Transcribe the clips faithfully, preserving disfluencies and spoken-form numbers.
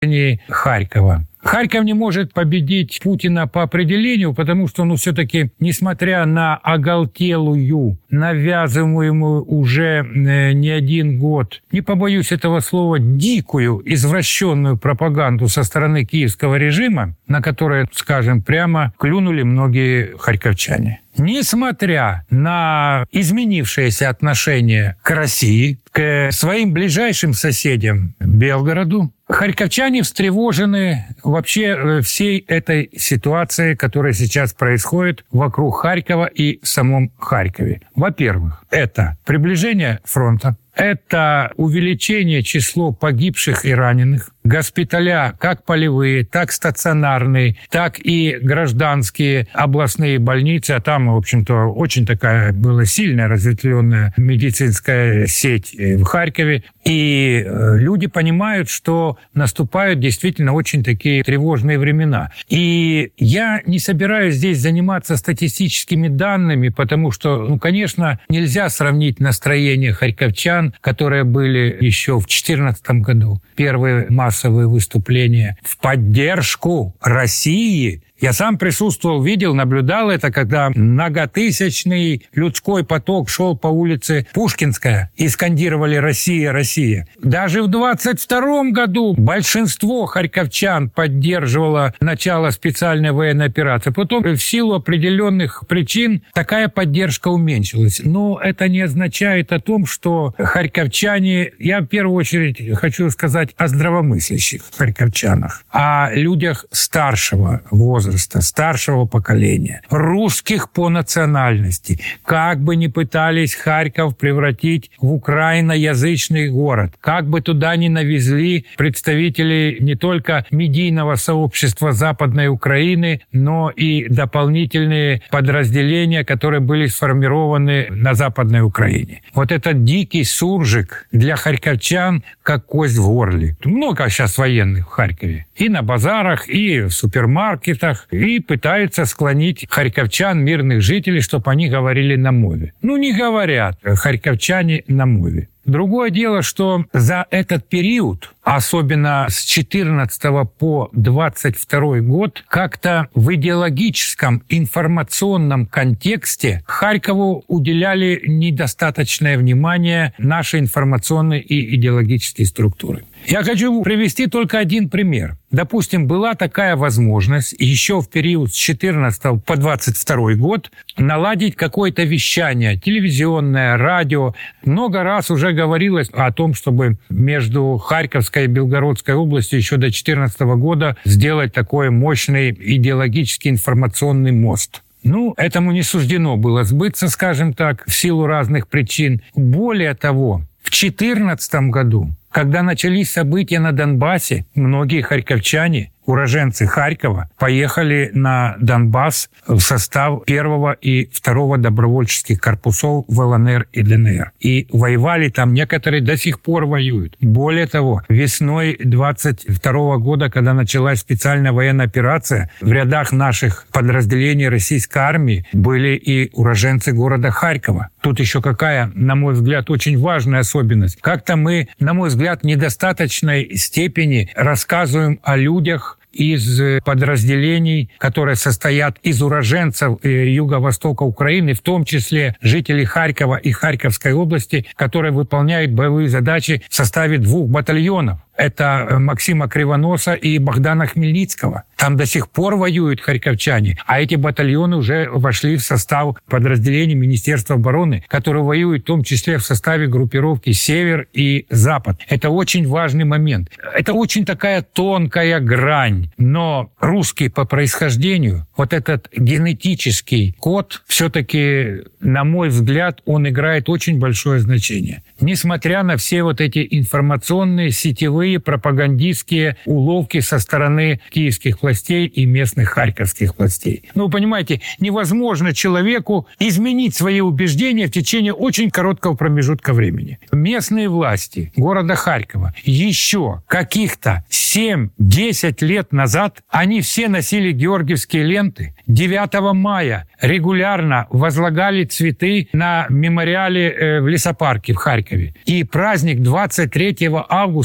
Харькова. Харьков не может победить Путина по определению, потому что, ну, все-таки, несмотря на оголтелую, навязываемую уже э, не один год, не побоюсь этого слова, дикую, извращенную пропаганду со стороны киевского режима, на которое, скажем прямо, клюнули многие харьковчане. Несмотря на изменившееся отношение к России, к своим ближайшим соседям Белгороду, харьковчане встревожены вообще всей этой ситуацией, которая сейчас происходит вокруг Харькова и в самом Харькове. Во-первых, это приближение фронта, это увеличение числа погибших и раненых, госпиталя как полевые, так стационарные, так и гражданские областные больницы. А там, в общем-то, очень такая была сильная разветвленная медицинская сеть в Харькове. И люди понимают, что наступают действительно очень такие тревожные времена. И я не собираюсь здесь заниматься статистическими данными, потому что, ну, конечно, нельзя сравнить настроение харьковчан, которые были еще в две тысячи четырнадцатом году. Первые массовые выступления в поддержку России. Я сам присутствовал, видел, наблюдал это, когда многотысячный людской поток шел по улице Пушкинская и скандировали «Россия, Россия». Даже в двадцать втором году большинство харьковчан поддерживало начало специальной военной операции. Потом в силу определенных причин такая поддержка уменьшилась. Но это не означает о том, что харьковчане, я в первую очередь хочу сказать о здравомыслящих харьковчанах, о людях старшего возраста, старшего поколения, русских по национальности. Как бы ни пытались Харьков превратить в украиноязычный город, как бы туда ни навезли представителей не только медийного сообщества Западной Украины, но и дополнительные подразделения, которые были сформированы на Западной Украине. Вот этот дикий суржик для харьковчан как кость в горле. Много сейчас военных в Харькове. И на базарах, и в супермаркетах. И пытаются склонить харьковчан, мирных жителей, чтобы они говорили на мове. Ну, не говорят харьковчане на мове. Другое дело, что за этот период, особенно с четырнадцатого по двадцать второй год, как-то в идеологическом, информационном контексте Харькову уделяли недостаточное внимание наши информационные и идеологические структуры. Я хочу привести только один пример. Допустим, была такая возможность еще в период с четырнадцатого по двадцать второй год наладить какое-то вещание, телевизионное, радио. Много раз уже говорилось о том, чтобы между Харьковской и Белгородской областью еще до две тысячи четырнадцатого года сделать такой мощный идеологический информационный мост. Ну, этому не суждено было сбыться, скажем так, в силу разных причин. Более того, в две тысячи четырнадцатом году, когда начались события на Донбассе, многие харьковчане, уроженцы Харькова, поехали на Донбасс в состав первого и второго добровольческих корпусов в ЛНР и ДНР. И воевали там, некоторые до сих пор воюют. Более того, весной двадцать второго года, когда началась специальная военная операция, в рядах наших подразделений российской армии были и уроженцы города Харькова. Тут еще какая, на мой взгляд, очень важная особенность. Как-то мы, на мой взгляд, в недостаточной степени рассказываем о людях из подразделений, которые состоят из уроженцев юго-востока Украины, в том числе жителей Харькова и Харьковской области, которые выполняют боевые задачи в составе двух батальонов. Это Максима Кривоноса и Богдана Хмельницкого. Там до сих пор воюют харьковчане, а эти батальоны уже вошли в состав подразделений Министерства обороны, которые воюют в том числе в составе группировки «Север» и «Запад». Это очень важный момент. Это очень такая тонкая грань. Но русский по происхождению, вот этот генетический код, все-таки, на мой взгляд, он играет очень большое значение. Несмотря на все вот эти информационные, сетевые, пропагандистские уловки со стороны киевских властей и местных харьковских властей. Ну, вы понимаете, невозможно человеку изменить свои убеждения в течение очень короткого промежутка времени. Местные власти города Харькова еще каких-то семь-десять лет назад, они все носили георгиевские ленты. девятого мая регулярно возлагали цветы на мемориале в лесопарке в Харькове. И праздник двадцать третьего августа и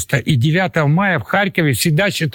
девятого мая в Харькове всегда считалось